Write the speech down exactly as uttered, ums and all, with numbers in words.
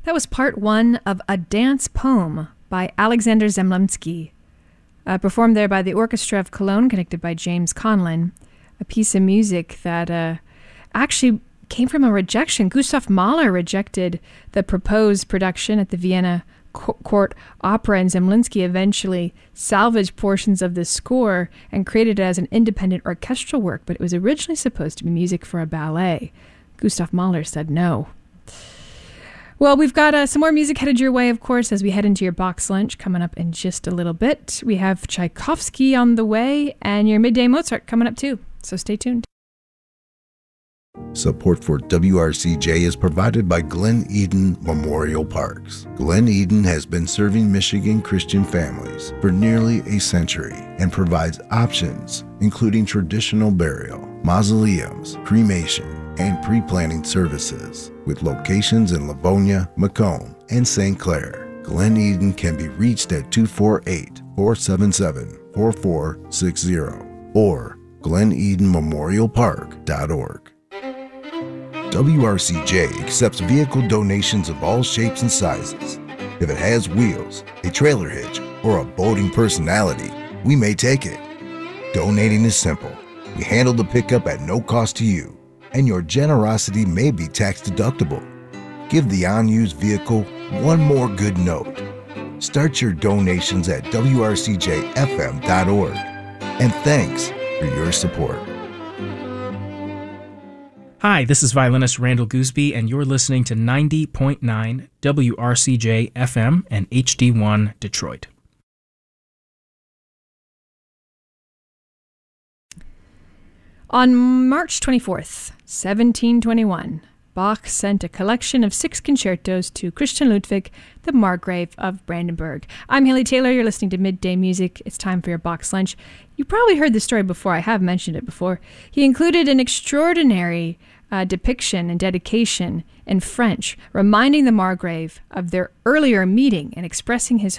That was part one of A Dance Poem by Alexander Zemlinsky, uh, performed there by the Orchestra of Cologne, conducted by James Conlon, a piece of music that uh, actually came from a rejection. Gustav Mahler rejected the proposed production at the Vienna Court Opera, and Zemlinsky eventually salvaged portions of the score and created it as an independent orchestral work, but it was originally supposed to be music for a ballet. Gustav Mahler said no. Well, we've got uh, some more music headed your way, of course, as we head into your box lunch coming up in just a little bit. We have Tchaikovsky on the way and your midday Mozart coming up too, so stay tuned. Support for W R C J is provided by Glen Eden Memorial Parks. Glen Eden has been serving Michigan Christian families for nearly a century and provides options including traditional burial, mausoleums, cremation, and pre-planning services, with locations in Livonia, Macomb, and Saint Clair. Glen Eden can be reached at two four eight, four seven seven, four four six zero or glen eden memorial park dot org. W R C J accepts vehicle donations of all shapes and sizes. If it has wheels, a trailer hitch, or a boating personality, we may take it. Donating is simple. We handle the pickup at no cost to you, and your generosity may be tax deductible. Give the unused vehicle one more good note. Start your donations at W R C J F M dot org. And thanks for your support. Hi, this is violinist Randall Gooseby, and you're listening to ninety point nine W R C J F M and H D one Detroit. On March twenty-fourth, seventeen twenty-one, Bach sent a collection of six concertos to Christian Ludwig, the Margrave of Brandenburg. I'm Haley Taylor. You're listening to Midday Music. It's time for your box lunch. You probably heard the story before. I have mentioned it before. He included an extraordinary uh, depiction and dedication in French, reminding the Margrave of their earlier meeting and expressing his